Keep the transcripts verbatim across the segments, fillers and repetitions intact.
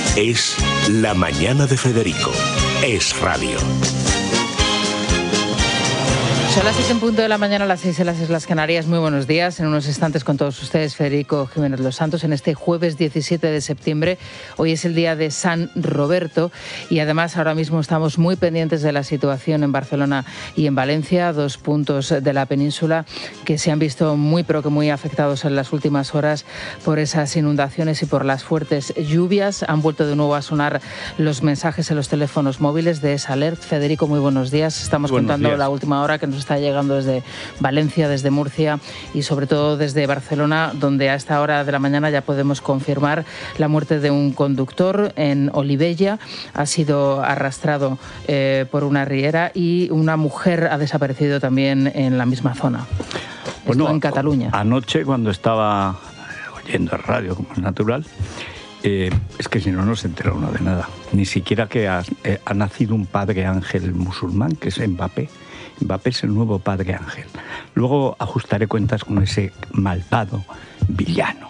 Es La Mañana de Federico. Es radio. Son las siete en punto de la mañana, las seis en las Islas Canarias. Muy buenos días. En unos instantes con todos ustedes, Federico Jiménez Los Santos, en este jueves diecisiete de septiembre. Hoy es el día de San Roberto y además ahora mismo estamos muy pendientes de la situación en Barcelona y en Valencia, dos puntos de la península que se han visto muy pero que muy afectados en las últimas horas por esas inundaciones y por las fuertes lluvias. Han vuelto de nuevo a sonar los mensajes en los teléfonos móviles de esa alert. Federico, muy buenos días. Estamos buenos contando días. La última hora que nos está llegando desde Valencia, desde Murcia y sobre todo desde Barcelona, donde a esta hora de la mañana ya podemos confirmar la muerte de un conductor en Olivella. Ha sido arrastrado eh, por una riera y una mujer ha desaparecido también en la misma zona. Bueno, Esto en Cataluña. Anoche, cuando estaba oyendo el radio, como es natural, eh, es que si no, no se entera uno de nada. Ni siquiera que ha, eh, ha nacido un padre ángel musulmán, que es Mbappé. Mbappé es el nuevo padre ángel. Luego ajustaré cuentas con ese malvado villano.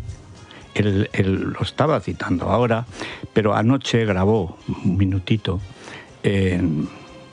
Él, él lo estaba citando ahora, pero anoche grabó un minutito en,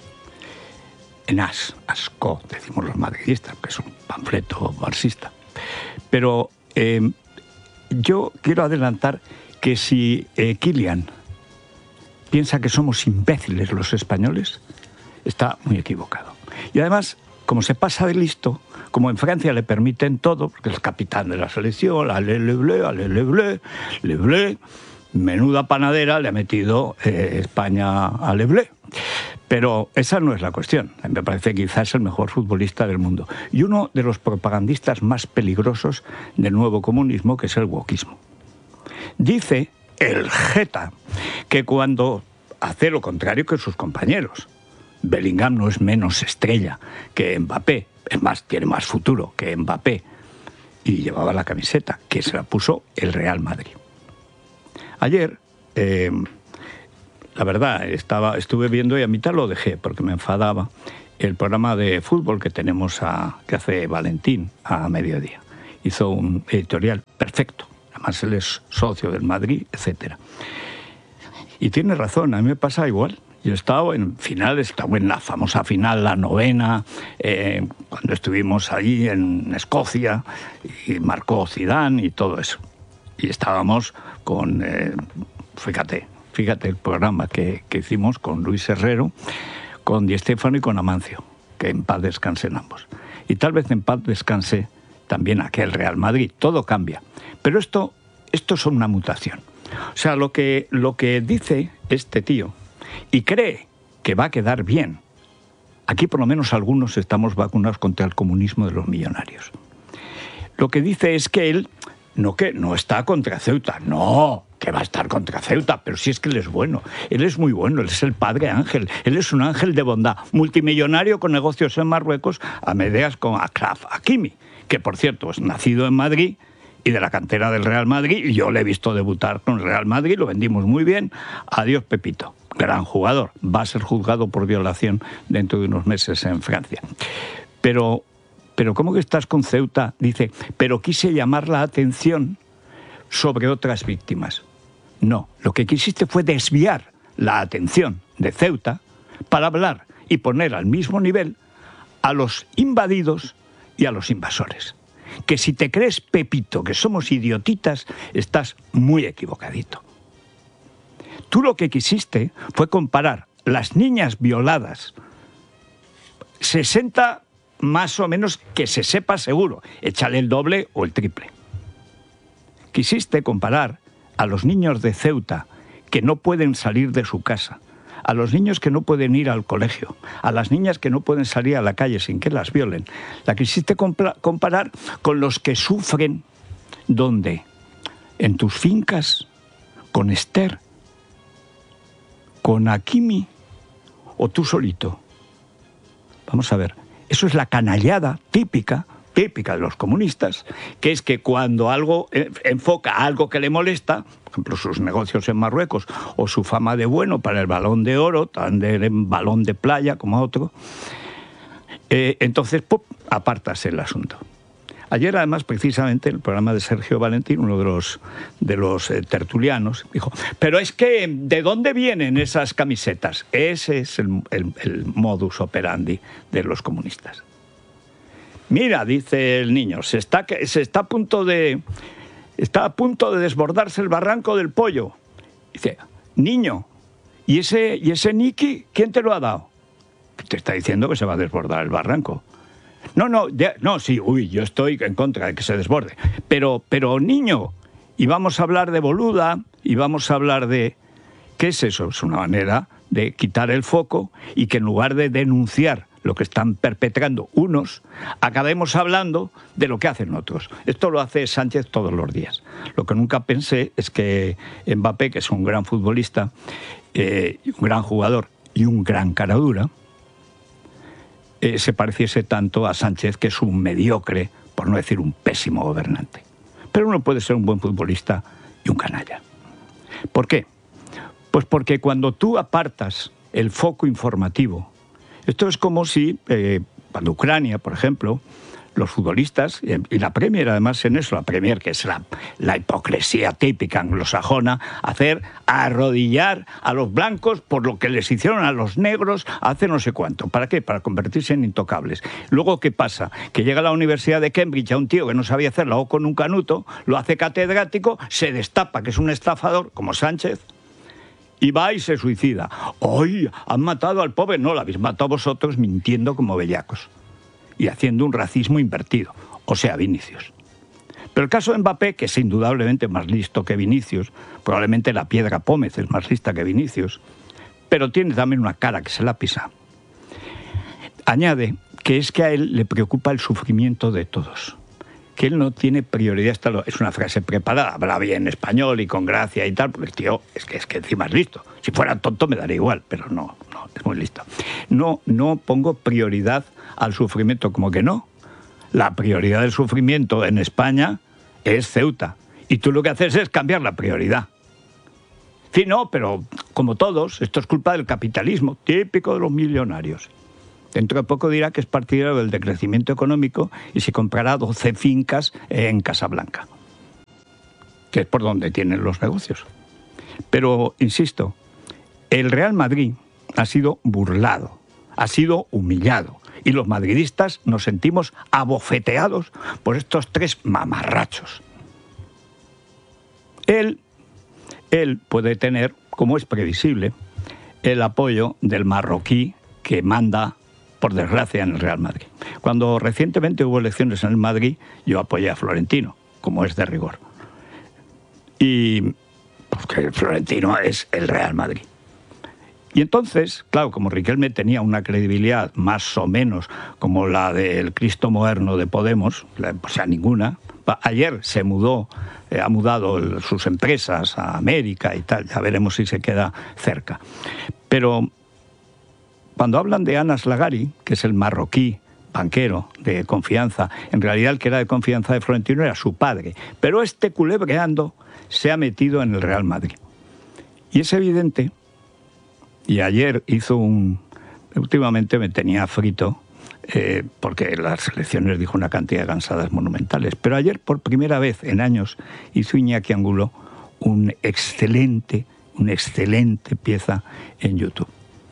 en As, Asco, decimos los madridistas, que es un panfleto marxista. Pero eh, yo quiero adelantar que si eh, Kylian piensa que somos imbéciles los españoles, está muy equivocado. Y además, como se pasa de listo, como en Francia le permiten todo, porque es el capitán de la selección, ale le bleu, ale le bleu, le bleu, menuda panadera le ha metido eh, España a le bleu. Pero esa no es la cuestión. Me parece que quizás es el mejor futbolista del mundo. Y uno de los propagandistas más peligrosos del nuevo comunismo, que es el wokismo. Dice el Jeta que cuando hace lo contrario que sus compañeros. Bellingham no es menos estrella que Mbappé, es más, tiene más futuro que Mbappé, y llevaba la camiseta, que se la puso el Real Madrid. Ayer, eh, la verdad, estaba, estuve viendo y a mitad lo dejé, porque me enfadaba, el programa de fútbol que tenemos, a, que hace Valentín a mediodía. Hizo un editorial perfecto, además él es socio del Madrid, etcétera. Y tiene razón, a mí me pasa igual. Yo he estado en finales, estaba en la famosa final, la novena, eh, cuando estuvimos allí en Escocia, y marcó Zidane y todo eso. Y estábamos con, eh, fíjate, fíjate el programa que, que hicimos con Luis Herrero, con Di Stéfano y con Amancio, que en paz descansen ambos. Y tal vez en paz descanse también aquel Real Madrid. Todo cambia. Pero esto, esto es una mutación. O sea, lo que, lo que dice este tío, y cree que va a quedar bien. Aquí por lo menos algunos estamos vacunados contra el comunismo de los millonarios. Lo que dice es que él no, que no está contra Ceuta. No, que va a estar contra Ceuta, pero si es que él es bueno. Él es muy bueno, él es el padre ángel. Él es un ángel de bondad, multimillonario con negocios en Marruecos, a medias con Achraf Hakimi, que por cierto es nacido en Madrid y de la cantera del Real Madrid, y yo le he visto debutar con el Real Madrid, lo vendimos muy bien. Adiós, Pepito. Gran jugador, va a ser juzgado por violación dentro de unos meses en Francia. Pero, pero ¿cómo que estás con Ceuta? Dice, pero quise llamar la atención sobre otras víctimas. No, lo que quisiste fue desviar la atención de Ceuta para hablar y poner al mismo nivel a los invadidos y a los invasores. Que si te crees, Pepito, que somos idiotitas, estás muy equivocadito. Tú lo que quisiste fue comparar las niñas violadas, sesenta más o menos que se sepa seguro, échale el doble o el triple. Quisiste comparar a los niños de Ceuta que no pueden salir de su casa, a los niños que no pueden ir al colegio, a las niñas que no pueden salir a la calle sin que las violen. La quisiste comparar con los que sufren, ¿dónde? En tus fincas, con Esther, con Hakimi o tú solito. Vamos a ver, eso es la canallada típica, típica de los comunistas, que es que cuando algo enfoca a algo que le molesta, por ejemplo sus negocios en Marruecos o su fama de bueno para el Balón de Oro, tan de balón de playa como otro, eh, entonces ¡pum!, apartas el asunto. Ayer, además, precisamente, en el programa de Sergio Valentín, uno de los, de los eh, tertulianos, dijo, pero es que, ¿de dónde vienen esas camisetas? Ese es el, el, el modus operandi de los comunistas. Mira, dice el niño, se está, se está a punto de... Está a punto de desbordarse el barranco del Pollo. Dice, niño, ¿y ese, y ese Nicky, quién te lo ha dado? Te está diciendo que se va a desbordar el barranco. No, no, ya, no, sí, uy, yo estoy en contra de que se desborde. Pero, pero niño, y vamos a hablar de Boluda, y vamos a hablar de... ¿Qué es eso? Es una manera de quitar el foco y que en lugar de denunciar lo que están perpetrando unos, acabemos hablando de lo que hacen otros. Esto lo hace Sánchez todos los días. Lo que nunca pensé es que Mbappé, que es un gran futbolista, eh, un gran jugador y un gran caradura, eh, se pareciese tanto a Sánchez, que es un mediocre, por no decir un pésimo gobernante. Pero uno puede ser un buen futbolista y un canalla. ¿Por qué? Pues porque cuando tú apartas el foco informativo, esto es como si, eh, cuando Ucrania, por ejemplo, los futbolistas, y la Premier además en eso, la Premier, que es la, la hipocresía típica anglosajona, hacer arrodillar a los blancos por lo que les hicieron a los negros hace no sé cuánto. ¿Para qué? Para convertirse en intocables. Luego, ¿qué pasa? Que llega a la Universidad de Cambridge a un tío que no sabía hacer la O con un canuto, lo hace catedrático, se destapa que es un estafador, como Sánchez, y va y se suicida. ¡Ay! ¿Han matado al pobre? No, lo habéis matado vosotros mintiendo como bellacos y haciendo un racismo invertido, o sea, Vinicius. Pero el caso de Mbappé, que es indudablemente más listo que Vinicius, probablemente la piedra Pómez es más lista que Vinicius, pero tiene también una cara que se la pisa. Añade que es que a él le preocupa el sufrimiento de todos, que él no tiene prioridad. Esta es una frase preparada, habla bien español y con gracia y tal, porque el tío es que, es que encima es listo. Si fuera tonto me daría igual, pero no, no, es muy listo. No, no pongo prioridad al sufrimiento, como que no. La prioridad del sufrimiento en España es Ceuta, y tú lo que haces es cambiar la prioridad. Sí, no, pero como todos, esto es culpa del capitalismo, típico de los millonarios. Dentro de poco dirá que es partidario del decrecimiento económico y se comprará doce fincas en Casablanca, que es por donde tienen los negocios. Pero, insisto, el Real Madrid ha sido burlado, ha sido humillado, y los madridistas nos sentimos abofeteados por estos tres mamarrachos. Él, él puede tener, como es previsible, el apoyo del marroquí que manda, por desgracia, en el Real Madrid. Cuando recientemente hubo elecciones en el Madrid, yo apoyé a Florentino, como es de rigor. Y porque Florentino es el Real Madrid. Y entonces, claro, como Riquelme tenía una credibilidad más o menos como la del Cristo moderno de Podemos, o sea, ninguna, ayer se mudó, eh, ha mudado el, sus empresas a América y tal, ya veremos si se queda cerca. Pero cuando hablan de Anas Lagari, que es el marroquí banquero de confianza, en realidad el que era de confianza de Florentino era su padre, pero este culebreando se ha metido en el Real Madrid. Y es evidente, y ayer hizo un... Últimamente me tenía frito, eh, porque las elecciones dijo una cantidad de cansadas monumentales, pero ayer por primera vez en años hizo Iñaki Angulo un excelente, una excelente pieza en YouTube.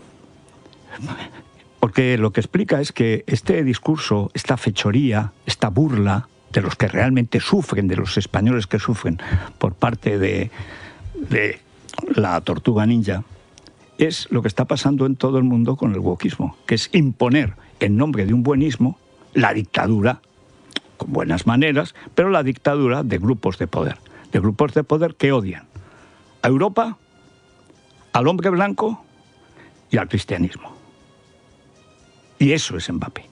Porque lo que explica es que este discurso, esta fechoría, esta burla de los que realmente sufren, de los españoles que sufren por parte de, de la tortuga ninja, es lo que está pasando en todo el mundo con el wokismo, que es imponer en nombre de un buenismo la dictadura, con buenas maneras, pero la dictadura de grupos de poder, de grupos de poder que odian a Europa, al hombre blanco y al cristianismo. Y eso es Mbappé.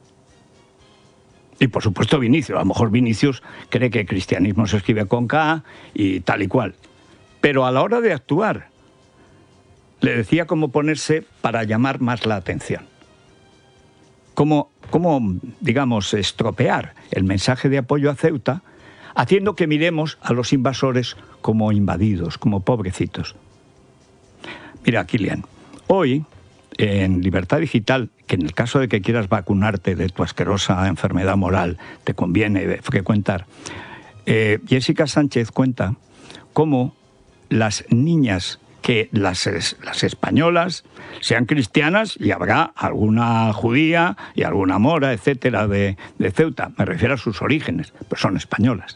Y por supuesto Vinicius. A lo mejor Vinicius cree que el cristianismo se escribe con K y tal y cual. Pero a la hora de actuar, le decía cómo ponerse para llamar más la atención. Cómo, cómo, digamos, estropear el mensaje de apoyo a Ceuta, haciendo que miremos a los invasores como invadidos, como pobrecitos. Mira, Kilian, hoy en Libertad Digital, que en el caso de que quieras vacunarte de tu asquerosa enfermedad moral, te conviene frecuentar. Eh, Jessica Sánchez cuenta cómo las niñas, que las, las españolas sean cristianas, y habrá alguna judía y alguna mora, etcétera, de, de Ceuta, me refiero a sus orígenes, pues son españolas.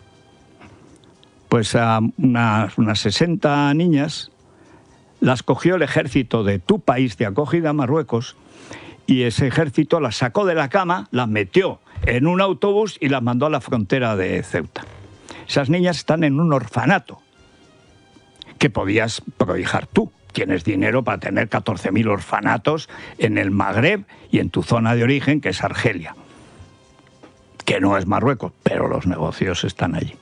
Pues a unas, unas sesenta niñas las cogió el ejército de tu país de acogida, Marruecos, y ese ejército las sacó de la cama, las metió en un autobús y las mandó a la frontera de Ceuta. Esas niñas están en un orfanato que podías prohijar tú. Tienes dinero para tener catorce mil orfanatos en el Magreb y en tu zona de origen, que es Argelia, que no es Marruecos, pero los negocios están allí.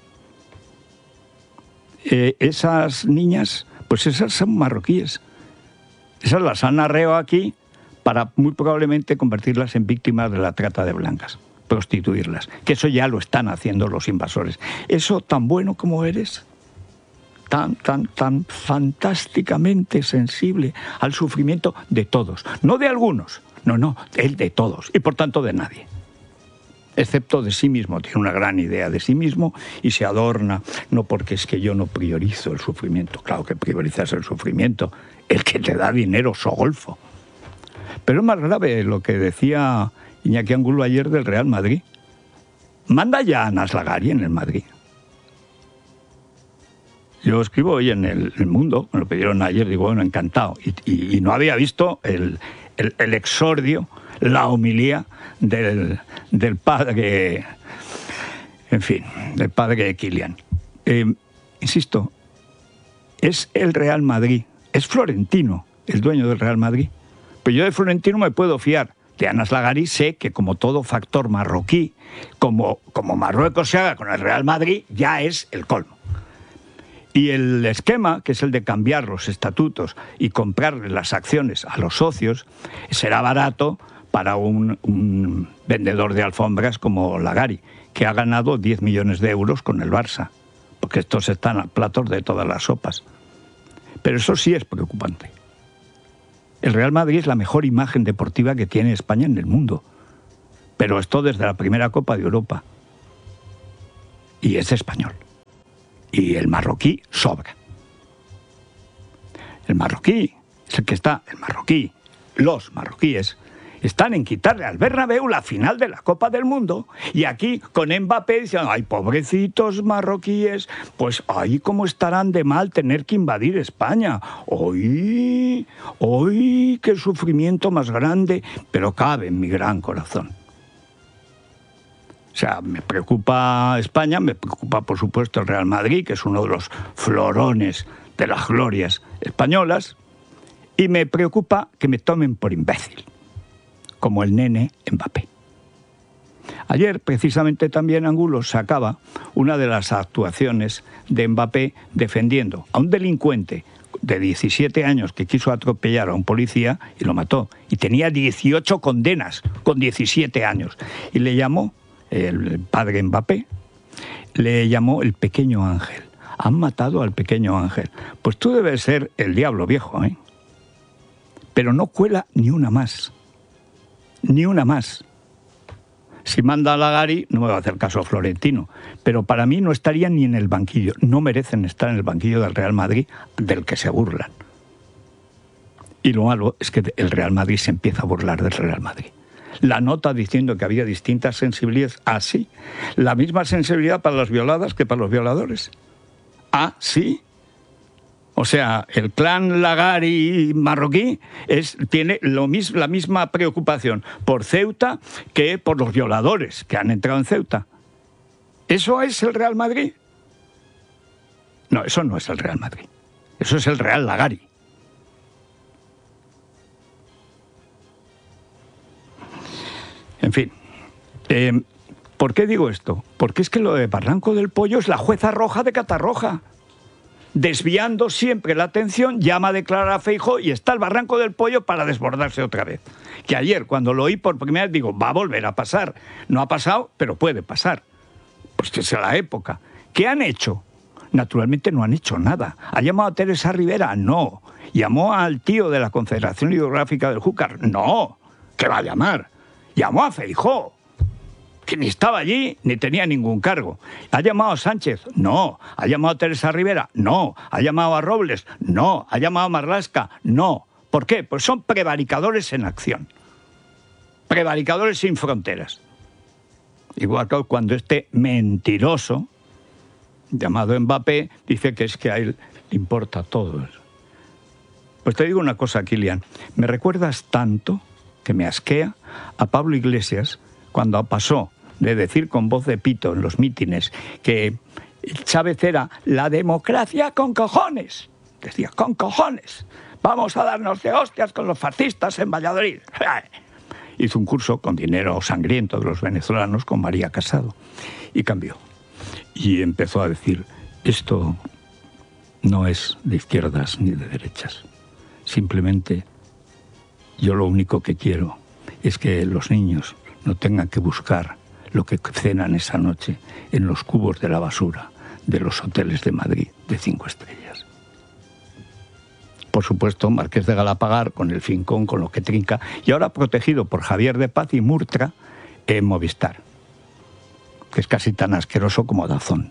Eh, esas niñas, pues esas son marroquíes. Esas las han arreado aquí para muy probablemente convertirlas en víctimas de la trata de blancas, prostituirlas, que eso ya lo están haciendo los invasores. Eso tan bueno como eres, tan, tan, tan fantásticamente sensible al sufrimiento de todos, no de algunos, no, no, el de todos, y por tanto de nadie. Excepto de sí mismo, tiene una gran idea de sí mismo y se adorna, no porque es que yo no priorizo el sufrimiento, claro que priorizas el sufrimiento, el que te da dinero, Sogolfo. Pero es más grave lo que decía Iñaki Angulo ayer del Real Madrid. Manda ya a Naslagari en el Madrid. Yo escribo hoy en el, el Mundo, me lo pidieron ayer, digo, bueno, encantado. Y, y, y no había visto el, el, el exordio, la homilía del, del padre, en fin, del padre Kylian. Eh, insisto, es el Real Madrid, es Florentino, el dueño del Real Madrid. Pero yo de Florentino me puedo fiar. De Naslagari sé que, como todo factor marroquí, como, como Marruecos se haga con el Real Madrid, ya es el colmo. Y el esquema, que es el de cambiar los estatutos y comprarle las acciones a los socios, será barato para un, un vendedor de alfombras como Lagari, que ha ganado diez millones de euros con el Barça, porque estos están a platos de todas las sopas. Pero eso sí es preocupante. El Real Madrid es la mejor imagen deportiva que tiene España en el mundo, pero esto desde la primera Copa de Europa. Y es español. Y el marroquí sobra. El marroquí es el que está, el marroquí, los marroquíes, están en quitarle al Bernabéu la final de la Copa del Mundo. Y aquí con Mbappé dicen, ay, pobrecitos marroquíes, pues ay, cómo estarán de mal tener que invadir España. Hoy, hoy, qué sufrimiento más grande, pero cabe en mi gran corazón. O sea, me preocupa España, me preocupa por supuesto el Real Madrid, que es uno de los florones de las glorias españolas, y me preocupa que me tomen por imbécil, como el nene Mbappé. Ayer, precisamente, también Angulo sacaba una de las actuaciones de Mbappé defendiendo a un delincuente de diecisiete años que quiso atropellar a un policía y lo mató. Y tenía dieciocho condenas con diecisiete años. Y le llamó, el padre Mbappé, le llamó el pequeño ángel. Han matado al pequeño ángel. Pues tú debes ser el diablo viejo, ¿eh? Pero no cuela ni una más. Ni una más. Si manda a Lagari, no me va a hacer caso a Florentino, pero para mí no estarían ni en el banquillo. No merecen estar en el banquillo del Real Madrid, del que se burlan. Y lo malo es que el Real Madrid se empieza a burlar del Real Madrid. La nota diciendo que había distintas sensibilidades, así. Ah, la misma sensibilidad para las violadas que para los violadores. Ah, sí. O sea, el clan Lagari marroquí es, tiene lo mis, la misma preocupación por Ceuta que por los violadores que han entrado en Ceuta. ¿Eso es el Real Madrid? No, eso no es el Real Madrid. Eso es el Real Lagari. En fin, eh, ¿por qué digo esto? Porque es que lo de Barranco del Pollo es la jueza roja de Catarroja. Desviando siempre la atención, llama a declarar a Feijóo y está el Barranco del Pollo para desbordarse otra vez. Que ayer, cuando lo oí por primera vez, digo, va a volver a pasar. No ha pasado, pero puede pasar. Pues que es la época. ¿Qué han hecho? Naturalmente no han hecho nada. ¿Ha llamado a Teresa Rivera? No. ¿Llamó al tío de la Confederación Hidrográfica del Júcar? No. ¿Qué va a llamar? Llamó a Feijóo, que ni estaba allí ni tenía ningún cargo. ¿Ha llamado a Sánchez? No. ¿Ha llamado a Teresa Rivera? No. ¿Ha llamado a Robles? No. ¿Ha llamado a Marlaska? No. ¿Por qué? Pues son prevaricadores en acción. Prevaricadores sin fronteras. Igual que cuando este mentiroso, llamado Mbappé, dice que es que a él le importa todo. Pues te digo una cosa, Kilian. Me recuerdas tanto, que me asquea, a Pablo Iglesias, cuando pasó de decir con voz de pito en los mítines que Chávez era la democracia con cojones. Decía, con cojones. Vamos a darnos de hostias con los fascistas en Valladolid. Hizo un curso con dinero sangriento de los venezolanos con María Casado. Y cambió. Y empezó a decir, esto no es de izquierdas ni de derechas. Simplemente yo lo único que quiero es que los niños no tengan que buscar lo que cenan esa noche en los cubos de la basura de los hoteles de Madrid de cinco estrellas. Por supuesto, Marqués de Galapagar con el fincón, con lo que trinca, y ahora protegido por Javier de Paz y Murtra en Movistar, que es casi tan asqueroso como Dazón.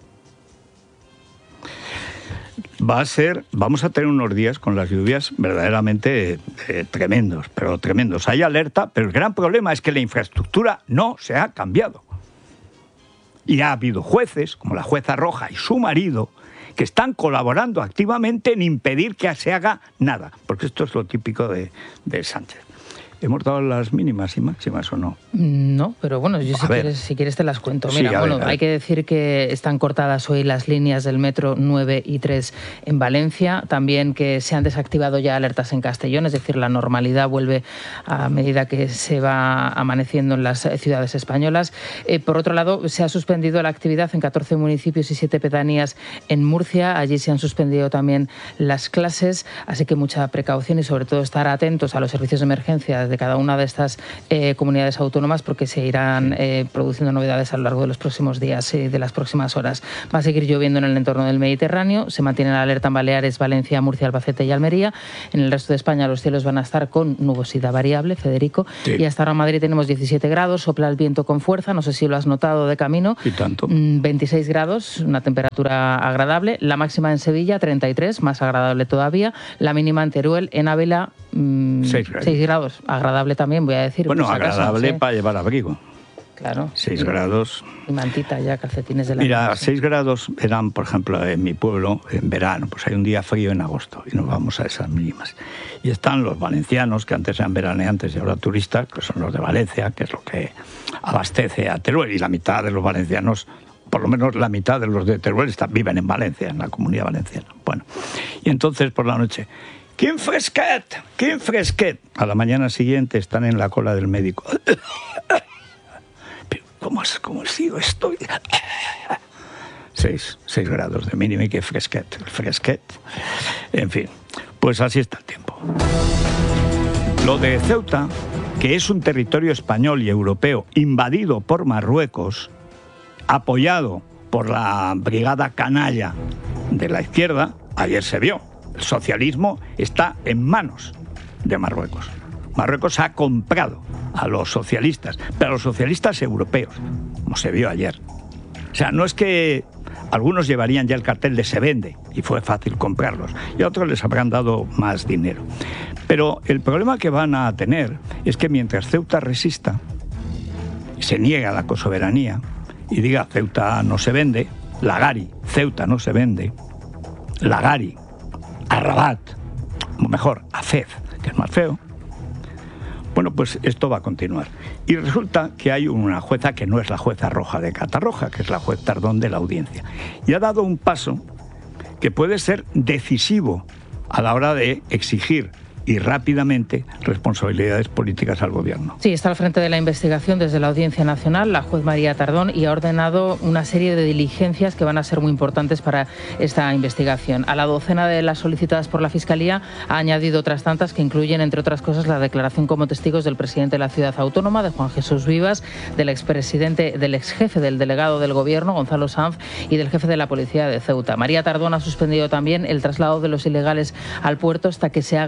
Va a ser, vamos a tener unos días con las lluvias verdaderamente eh, tremendos, pero tremendos. Hay alerta, pero el gran problema es que la infraestructura no se ha cambiado. Y ha habido jueces, como la jueza Roja y su marido, que están colaborando activamente en impedir que se haga nada, porque esto es lo típico de, de Sánchez. ¿Hemos dado las mínimas y máximas o no? No, pero bueno, yo si quieres, si quieres te las cuento. Mira, sí, bueno, ver, hay que decir que están cortadas hoy las líneas del metro nueve y tres en Valencia, también que se han desactivado ya alertas en Castellón, es decir, la normalidad vuelve a medida que se va amaneciendo en las ciudades españolas. Eh, por otro lado, se ha suspendido la actividad en catorce municipios y siete pedanías en Murcia. Allí se han suspendido también las clases, así que mucha precaución y sobre todo estar atentos a los servicios de emergencia de cada una de estas eh, comunidades autónomas, porque se irán eh, produciendo novedades a lo largo de los próximos días y eh, de las próximas horas. Va a seguir lloviendo en el entorno del Mediterráneo, se mantiene la alerta en Baleares, Valencia, Murcia, Albacete y Almería. En el resto de España los cielos van a estar con nubosidad variable, Federico, sí. Y hasta ahora en Madrid tenemos diecisiete grados, sopla el viento con fuerza, no sé si lo has notado de camino. ¿Y tanto? veintiséis grados, una temperatura agradable, la máxima en Sevilla, treinta y tres, más agradable todavía, la mínima en Teruel, en Ávila, mmm, seis grados, agradable también, voy a decir. Bueno, pues, agradable acaso, ¿sí? Para llevar abrigo. Claro. seis grados. Y mantita ya, calcetines de la Mira, noche. seis grados eran, por ejemplo, en mi pueblo, en verano, pues hay un día frío en agosto y nos vamos a esas mínimas. Y están los valencianos, que antes eran veraneantes y ahora turistas, que son los de Valencia, que es lo que abastece a Teruel, y la mitad de los valencianos, por lo menos la mitad de los de Teruel, están, viven en Valencia, en la Comunidad Valenciana. Bueno, y entonces por la noche, ¡quin fresquet! ¡Quin fresquet! A la mañana siguiente están en la cola del médico. Pero ¿cómo, es, cómo ha sido esto? Seis, seis grados de mínimo y qué fresquet. El fresquet. En fin, pues así está el tiempo. Lo de Ceuta, que es un territorio español y europeo invadido por Marruecos, apoyado por la brigada canalla de la izquierda, ayer se vio. El socialismo está en manos de Marruecos. Marruecos ha comprado a los socialistas, pero a los socialistas europeos, como se vio ayer. O sea, no es que algunos llevarían ya el cartel de se vende y fue fácil comprarlos, y a otros les habrán dado más dinero. Pero el problema que van a tener es que mientras Ceuta resista, se niega la cosoberanía y diga Ceuta no se vende, Lagari, Ceuta no se vende, Lagari, a Rabat, o mejor, a Fez, que es más feo, bueno, pues esto va a continuar. Y resulta que hay una jueza que no es la jueza Roja de Catarroja, que es la juez Tardón de la Audiencia. Y ha dado un paso que puede ser decisivo a la hora de exigir y rápidamente responsabilidades políticas al gobierno. Sí, está al frente de la investigación desde la Audiencia Nacional, la juez María Tardón, y ha ordenado una serie de diligencias que van a ser muy importantes para esta investigación. A la docena de las solicitadas por la Fiscalía ha añadido otras tantas que incluyen, entre otras cosas, la declaración como testigos del presidente de la Ciudad Autónoma, de Juan Jesús Vivas, del expresidente, del exjefe del delegado del Gobierno, Gonzalo Sanz, y del jefe de la Policía de Ceuta. María Tardón ha suspendido también el traslado de los ilegales al puerto hasta que se haga entrega de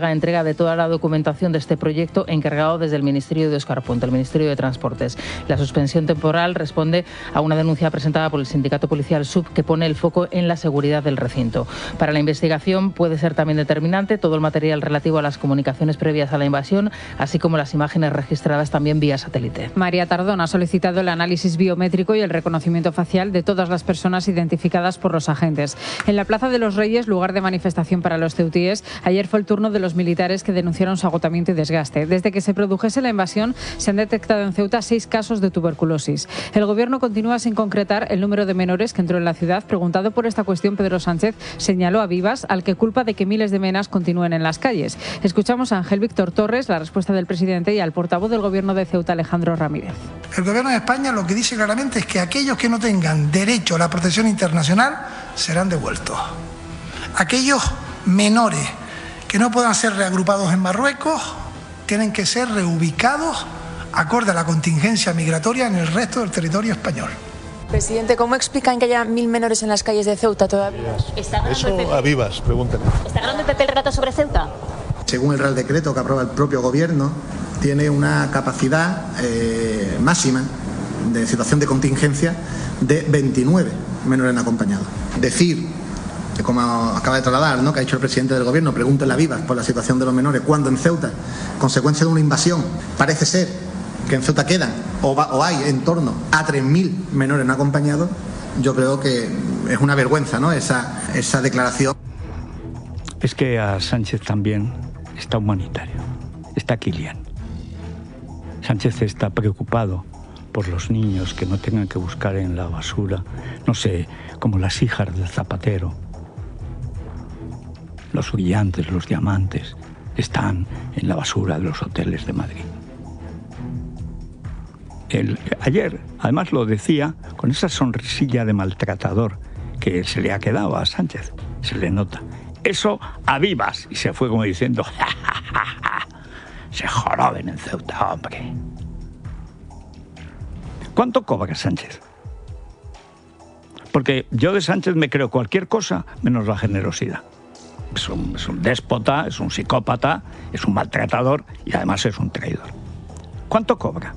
de toda la documentación de este proyecto encargado desde el Ministerio de Óscar Puente, el Ministerio de Transportes. La suspensión temporal responde a una denuncia presentada por el sindicato policial S U B que pone el foco en la seguridad del recinto. Para la investigación puede ser también determinante todo el material relativo a las comunicaciones previas a la invasión, así como las imágenes registradas también vía satélite. María Tardón ha solicitado el análisis biométrico y el reconocimiento facial de todas las personas identificadas por los agentes. En la Plaza de los Reyes, lugar de manifestación para los ceutíes, ayer fue el turno de los militares que denunciaron su agotamiento y desgaste. Desde que se produjese la invasión, se han detectado en Ceuta seis casos de tuberculosis. El Gobierno continúa sin concretar el número de menores que entró en la ciudad. Preguntado por esta cuestión, Pedro Sánchez señaló a Vivas, al que culpa de que miles de menas continúen en las calles. Escuchamos a Ángel Víctor Torres, la respuesta del presidente, y al portavoz del Gobierno de Ceuta, Alejandro Ramírez. El Gobierno de España lo que dice claramente es que aquellos que no tengan derecho a la protección internacional serán devueltos. Aquellos menores que no puedan ser reagrupados en Marruecos tienen que ser reubicados acorde a la contingencia migratoria en el resto del territorio español. Presidente, ¿cómo explican que haya mil menores en las calles de Ceuta todavía? Eso a Vivas, pregúntenle. ¿Está ganando el P P el relato sobre Ceuta? Según el Real Decreto que aprueba el propio Gobierno, tiene una capacidad eh, máxima de situación de contingencia de veintinueve menores no acompañados. Decir, que como acaba de trasladar, ¿no?, que ha dicho el presidente del Gobierno, pregúntenle a Vivas por la situación de los menores, cuando en Ceuta, consecuencia de una invasión, parece ser que en Ceuta quedan o, va, o hay en torno a tres mil menores no acompañados, yo creo que es una vergüenza, ¿no?, esa, esa declaración. Es que a Sánchez también está humanitario, está Kilian. Sánchez está preocupado por los niños que no tengan que buscar en la basura, no sé, como las hijas del zapatero. Los brillantes, los diamantes, están en la basura de los hoteles de Madrid. El, ayer, además, lo decía con esa sonrisilla de maltratador que se le ha quedado a Sánchez, se le nota. Eso a Vivas, y se fue como diciendo, ja, ja, ja, ja. Se joroben en Ceuta, hombre. ¿Cuánto cobra Sánchez? Porque yo de Sánchez me creo cualquier cosa menos la generosidad. Es un, es un déspota, es un psicópata, es un maltratador y además es un traidor. ¿Cuánto cobra?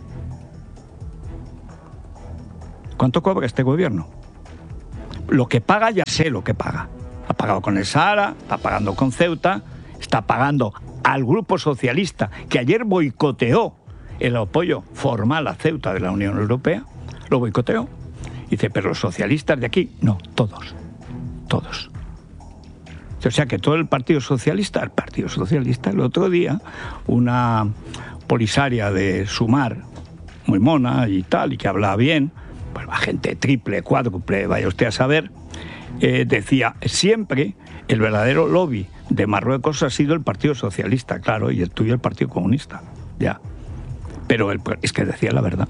¿Cuánto cobra este gobierno? Lo que paga, ya sé lo que paga. Ha pagado con el Sahara, está pagando con Ceuta, está pagando al Grupo Socialista, que ayer boicoteó el apoyo formal a Ceuta de la Unión Europea, lo boicoteó. Dice, pero los socialistas de aquí, no, todos, todos. O sea que todo el Partido Socialista, el Partido Socialista, el otro día, una polisaria de Sumar, muy mona y tal, y que hablaba bien, pues la gente triple, cuádruple, vaya usted a saber, eh, decía, siempre el verdadero lobby de Marruecos ha sido el Partido Socialista, claro, y el tuyo el Partido Comunista, ya. Pero el, es que decía la verdad.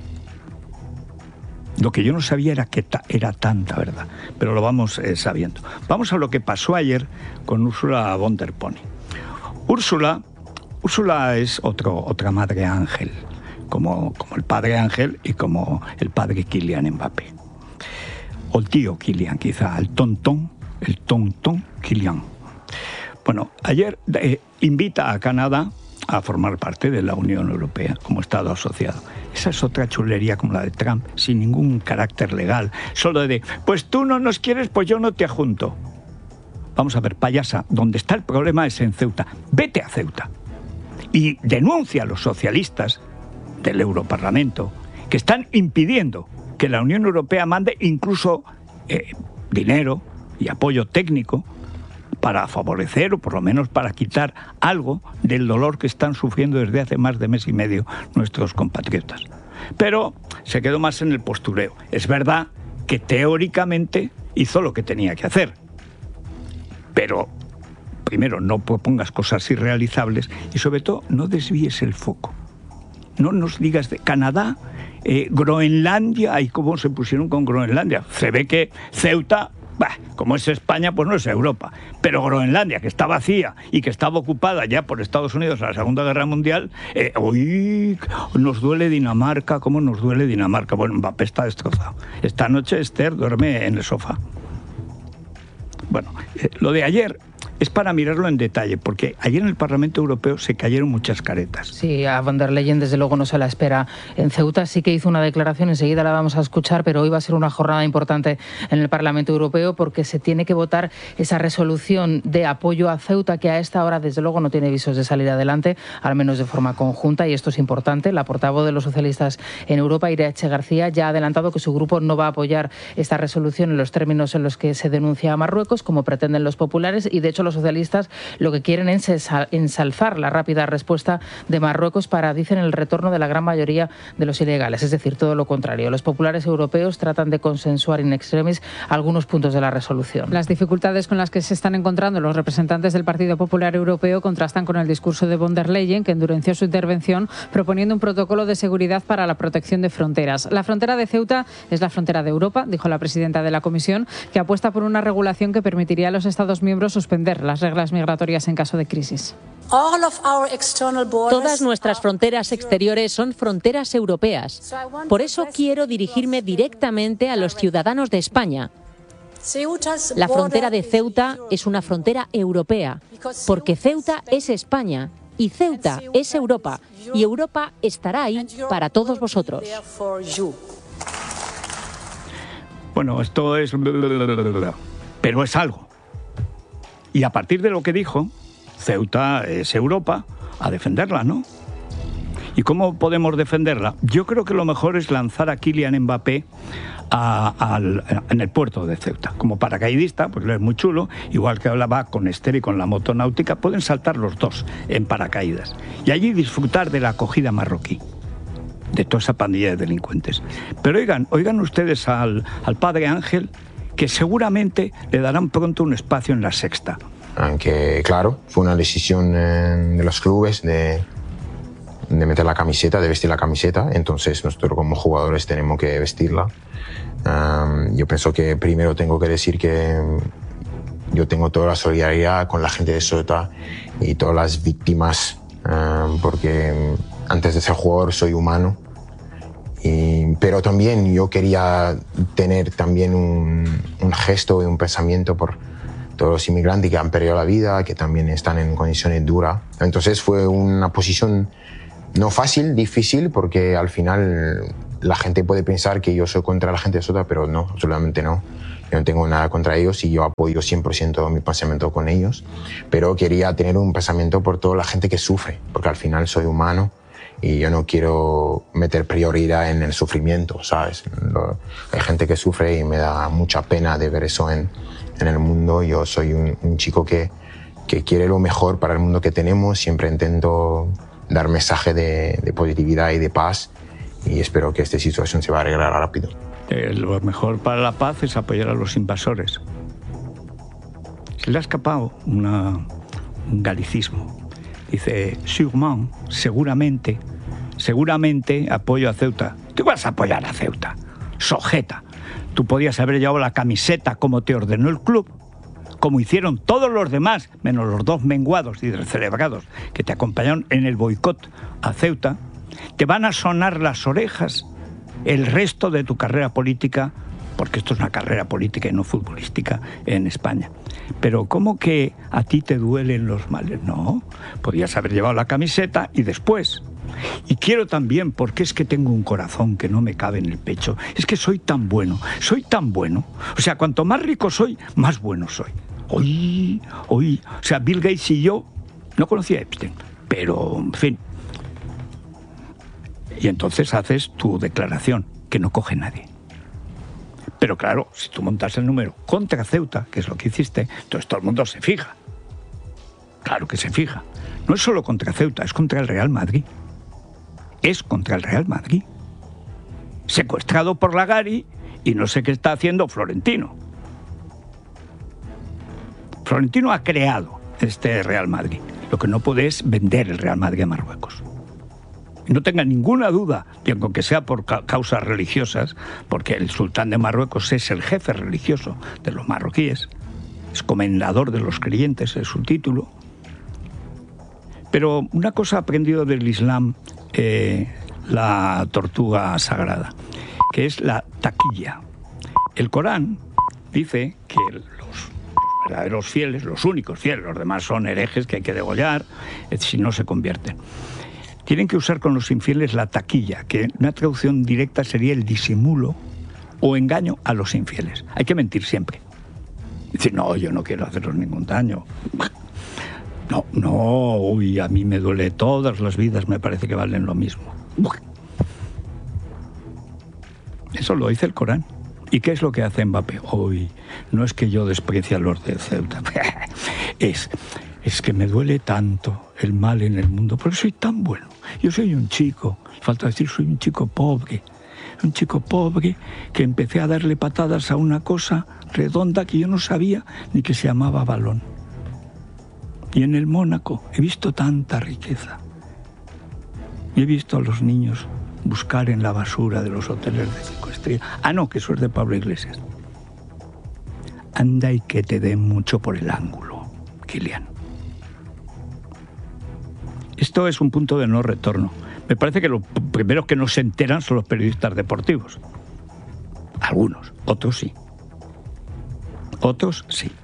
Lo que yo no sabía era que ta, era tanta verdad, pero lo vamos eh, sabiendo. Vamos a lo que pasó ayer con Ursula von der Pony. Úrsula, Úrsula es otro, otra madre ángel, como, como el padre Ángel y como el padre Kylian Mbappé. O el tío Kylian, quizá, el tontón, el tontón Kylian. Bueno, ayer eh, invita a Canadá a formar parte de la Unión Europea como Estado asociado. Esa es otra chulería como la de Trump, sin ningún carácter legal, solo de, pues tú no nos quieres, pues yo no te ajunto. Vamos a ver, payasa, donde está el problema es en Ceuta. Vete a Ceuta y denuncia a los socialistas del Europarlamento que están impidiendo que la Unión Europea mande incluso eh, dinero y apoyo técnico para favorecer o por lo menos para quitar algo del dolor que están sufriendo desde hace más de mes y medio nuestros compatriotas. Pero se quedó más en el postureo. Es verdad que teóricamente hizo lo que tenía que hacer. Pero, primero, no propongas cosas irrealizables y, sobre todo, no desvíes el foco. No nos digas de Canadá, eh, Groenlandia, y cómo se pusieron con Groenlandia. Se ve que Ceuta, bah, como es España, pues no es Europa. Pero Groenlandia, que está vacía y que estaba ocupada ya por Estados Unidos en la Segunda Guerra Mundial, eh, uy, nos duele Dinamarca, ¿cómo nos duele Dinamarca? Bueno, Mbappé está destrozado. Esta noche Esther duerme en el sofá. Bueno, eh, lo de ayer es para mirarlo en detalle, porque ayer en el Parlamento Europeo se cayeron muchas caretas. Sí, a von der Leyen desde luego no se la espera en Ceuta. Sí que hizo una declaración, enseguida la vamos a escuchar, pero hoy va a ser una jornada importante en el Parlamento Europeo porque se tiene que votar esa resolución de apoyo a Ceuta que a esta hora desde luego no tiene visos de salir adelante, al menos de forma conjunta, y esto es importante. La portavoz de los socialistas en Europa, Irache García, ya ha adelantado que su grupo no va a apoyar esta resolución en los términos en los que se denuncia a Marruecos, como pretenden los populares, y de hecho los socialistas lo que quieren es ensalzar la rápida respuesta de Marruecos para, dicen, el retorno de la gran mayoría de los ilegales, es decir, todo lo contrario. Los populares europeos tratan de consensuar in extremis algunos puntos de la resolución. Las dificultades con las que se están encontrando los representantes del Partido Popular Europeo contrastan con el discurso de von der Leyen, que endureció su intervención proponiendo un protocolo de seguridad para la protección de fronteras. La frontera de Ceuta es la frontera de Europa, dijo la presidenta de la Comisión, que apuesta por una regulación que permitiría a los Estados miembros suspender las reglas migratorias en caso de crisis. Todas nuestras fronteras exteriores son fronteras europeas. Por eso quiero dirigirme directamente a los ciudadanos de España. La frontera de Ceuta es una frontera europea, porque Ceuta es España y Ceuta es Europa, y Europa estará ahí para todos vosotros. Bueno, esto es... pero es algo. Y a partir de lo que dijo, Ceuta es Europa, a defenderla, ¿no? ¿Y cómo podemos defenderla? Yo creo que lo mejor es lanzar a Kylian Mbappé a, a, en el puerto de Ceuta. Como paracaidista, pues es muy chulo, igual que ahora va con Esther y con la motonáutica, pueden saltar los dos en paracaídas. Y allí disfrutar de la acogida marroquí, de toda esa pandilla de delincuentes. Pero oigan, oigan ustedes al, al padre Ángel, que seguramente le darán pronto un espacio en la Sexta. Aunque, claro, fue una decisión eh, de los clubes de, de meter la camiseta, de vestir la camiseta, entonces nosotros como jugadores tenemos que vestirla. Um, yo pienso que primero tengo que decir que yo tengo toda la solidaridad con la gente de Ceuta y todas las víctimas, um, porque antes de ser jugador soy humano. Y, pero también yo quería tener también un, un gesto y un pensamiento por todos los inmigrantes que han perdido la vida, que también están en condiciones duras. Entonces fue una posición no fácil, difícil, porque al final la gente puede pensar que yo soy contra la gente de Ceuta, pero no, absolutamente no. Yo no tengo nada contra ellos y yo apoyo cien por ciento mi pensamiento con ellos, pero quería tener un pensamiento por toda la gente que sufre, porque al final soy humano y yo no quiero meter prioridad en el sufrimiento, ¿sabes? Lo, hay gente que sufre y me da mucha pena de ver eso en, en el mundo. Yo soy un, un chico que, que quiere lo mejor para el mundo que tenemos, siempre intento dar mensaje de, de positividad y de paz y espero que esta situación se va a arreglar rápido. Eh, lo mejor para la paz es apoyar a los invasores. Se le ha escapado una, un galicismo. Dice, sûrement, seguramente, seguramente apoyo a Ceuta. Tú vas a apoyar a Ceuta, sojeta. Tú podías haber llevado la camiseta como te ordenó el club, como hicieron todos los demás, menos los dos menguados y descerebrados que te acompañaron en el boicot a Ceuta. Te van a sonar las orejas el resto de tu carrera política, porque esto es una carrera política y no futbolística en España. Pero ¿cómo que a ti te duelen los males? No, podías haber llevado la camiseta y después. Y quiero también, porque es que tengo un corazón que no me cabe en el pecho, es que soy tan bueno, soy tan bueno. O sea, cuanto más rico soy, más bueno soy. Hoy, hoy, o sea, Bill Gates y yo, no conocía a Epstein, pero, en fin. Y entonces haces tu declaración, que no coge nadie. Pero claro, si tú montas el número contra Ceuta, que es lo que hiciste, entonces todo el mundo se fija. Claro que se fija. No es solo contra Ceuta, es contra el Real Madrid. Es contra el Real Madrid. Secuestrado por Lagari y no sé qué está haciendo Florentino. Florentino ha creado este Real Madrid. Lo que no puede es vender el Real Madrid a Marruecos. Y no tenga ninguna duda, y aunque sea por ca- causas religiosas, porque el sultán de Marruecos es el jefe religioso de los marroquíes, es comendador de los creyentes, es su título. Pero una cosa aprendido del Islam, eh, la tortuga sagrada, que es la taquilla. El Corán dice que los, los verdaderos fieles, los únicos fieles, los demás son herejes que hay que degollar, si no se convierten. Tienen que usar con los infieles la taquilla, que una traducción directa sería el disimulo o engaño a los infieles. Hay que mentir siempre. Decir, no, yo no quiero haceros ningún daño. No, no, uy, a mí me duele, todas las vidas me parece que valen lo mismo. Eso lo dice el Corán. ¿Y qué es lo que hace Mbappé? Uy, no es que yo desprecie a los de Ceuta. Es, es que me duele tanto el mal en el mundo, porque soy tan bueno. Yo soy un chico, falta decir, soy un chico pobre. Un chico pobre que empecé a darle patadas a una cosa redonda que yo no sabía ni que se llamaba balón. Y en el Mónaco he visto tanta riqueza. Y he visto a los niños buscar en la basura de los hoteles de cinco estrellas. Ah, no, que eso es de Pablo Iglesias. Anda y que te den mucho por el ángulo, Kylian. Esto es un punto de no retorno. Me parece que los primeros que no se enteran son los periodistas deportivos. Algunos, otros sí. Otros sí.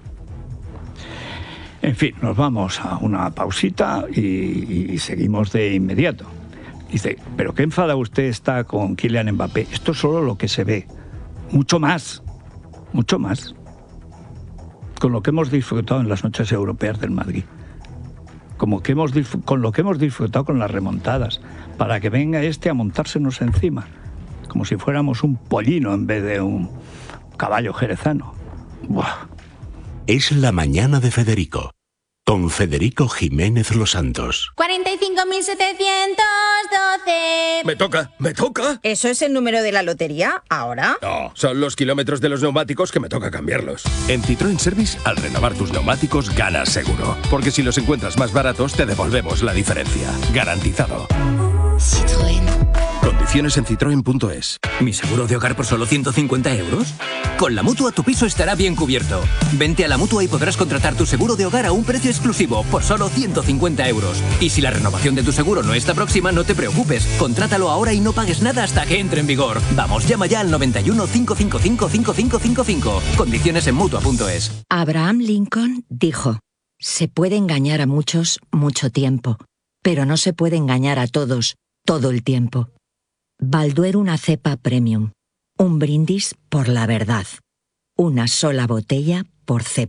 En fin, nos vamos a una pausita y, y seguimos de inmediato. Dice, ¿pero qué enfada usted está con Kylian Mbappé? Esto es solo lo que se ve. Mucho más, mucho más. Con lo que hemos disfrutado en las noches europeas del Madrid. Como que hemos disfr- con lo que hemos disfrutado con las remontadas, para que venga este a montársenos encima, como si fuéramos un pollino en vez de un caballo jerezano. Buah. Es la mañana de Federico, con Federico Jiménez Los Santos. cuarenta y cinco mil setecientos doce. Me toca, me toca. ¿Eso es el número de la lotería ahora? No, son los kilómetros de los neumáticos que me toca cambiarlos. En Citroën Service, al renovar tus neumáticos, ganas seguro. Porque si los encuentras más baratos, te devolvemos la diferencia. Garantizado. Citroën. Condiciones en citroen punto es. ¿Mi seguro de hogar por solo ciento cincuenta euros? Con la Mutua tu piso estará bien cubierto. Vente a la Mutua y podrás contratar tu seguro de hogar a un precio exclusivo por solo ciento cincuenta euros. Y si la renovación de tu seguro no está próxima, no te preocupes. Contrátalo ahora y no pagues nada hasta que entre en vigor. Vamos, llama ya al noventa y uno, cinco cinco cinco, cinco cinco cinco cinco. Condiciones en Mutua punto es. Abraham Lincoln dijo, se puede engañar a muchos mucho tiempo, pero no se puede engañar a todos todo el tiempo. Balduero una cepa premium. Un brindis por la verdad. Una sola botella por cepa.